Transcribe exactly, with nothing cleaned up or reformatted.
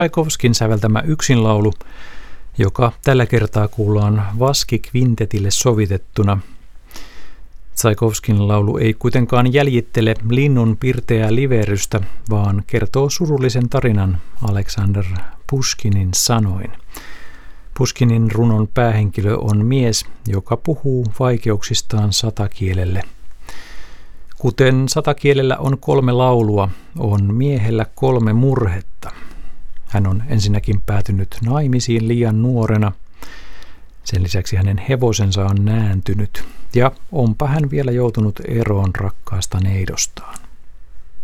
Tšaikovskin säveltämä yksinlaulu, joka tällä kertaa kuullaan Vaski-kvintetille sovitettuna. Tšaikovskin laulu ei kuitenkaan jäljittele linnun pirteää liverystä, vaan kertoo surullisen tarinan Aleksander Puškinin sanoin. Puškinin runon päähenkilö on mies, joka puhuu vaikeuksistaan satakielelle. Kuten satakielellä on kolme laulua, on miehellä kolme murhetta. Hän on ensinnäkin päätynyt naimisiin liian nuorena. Sen lisäksi hänen hevosensa on nääntynyt ja onpa hän vielä joutunut eroon rakkaasta neidostaan.